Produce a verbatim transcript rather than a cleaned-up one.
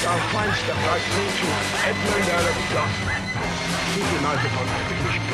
our fine stuff like Painting Edmund Alexander. Keep United on